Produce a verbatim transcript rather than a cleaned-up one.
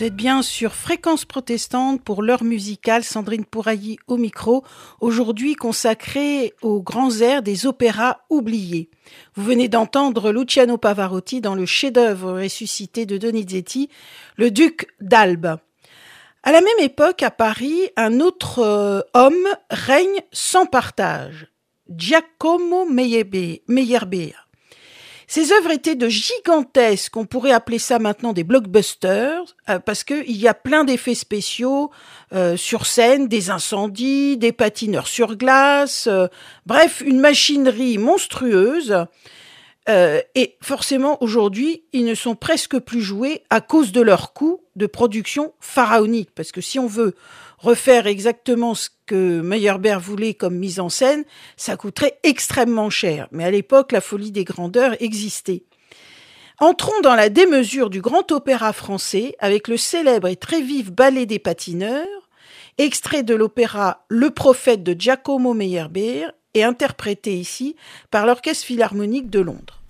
Vous êtes bien sur Fréquence Protestante pour l'heure musicale, Sandrine Pourailly au micro, aujourd'hui consacrée aux grands airs des opéras oubliés. Vous venez d'entendre Luciano Pavarotti dans le chef-d'œuvre ressuscité de Donizetti, Le Duc d'Albe. À la même époque, à Paris, un autre euh, homme règne sans partage, Giacomo Meyerbeer. Ses œuvres étaient de gigantesques, on pourrait appeler ça maintenant des blockbusters, euh, parce qu'il y a plein d'effets spéciaux euh, sur scène, des incendies, des patineurs sur glace, euh, bref, une machinerie monstrueuse. Euh, et forcément, aujourd'hui, ils ne sont presque plus joués à cause de leur coût de production pharaonique. Parce que si on veut refaire exactement ce que Meyerbeer voulait comme mise en scène, ça coûterait extrêmement cher. Mais à l'époque, la folie des grandeurs existait. Entrons dans la démesure du grand opéra français avec le célèbre et très vif Ballet des patineurs, extrait de l'opéra Le Prophète de Giacomo Meyerbeer et interprété ici par l'Orchestre Philharmonique de Londres.